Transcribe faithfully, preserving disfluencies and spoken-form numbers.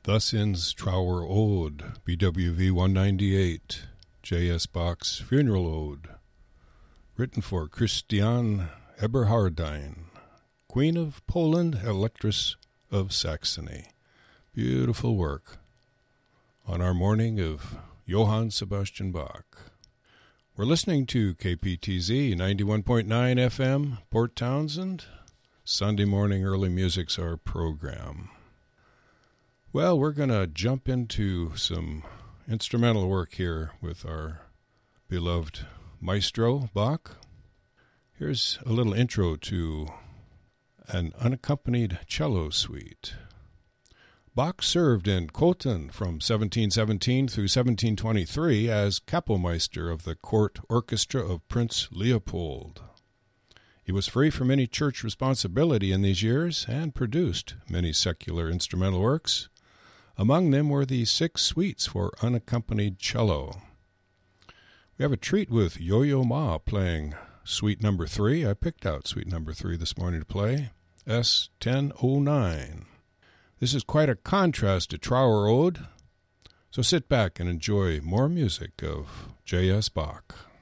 Thus ends Trower Ode, B W V one ninety-eight, J S Bach's Funeral Ode, written for Christiane Eberhardine, Queen of Poland, Electress of Saxony. Beautiful work on our morning of Johann Sebastian Bach. We're listening to K P T Z ninety-one point nine F M, Port Townsend. Sunday morning early music's our program. Well, we're going to jump into some instrumental work here with our beloved maestro, Bach. Here's a little intro to an unaccompanied cello suite. Bach served in Cothen from seventeen seventeen through seventeen twenty-three as Kapellmeister of the court orchestra of Prince Leopold. He was free from any church responsibility in these years and produced many secular instrumental works. Among them were the six suites for unaccompanied cello. We have a treat with Yo-Yo Ma playing suite number three. I picked out suite number three this morning to play, S ten oh nine. This is quite a contrast to Trower Ode, so sit back and enjoy more music of J S Bach.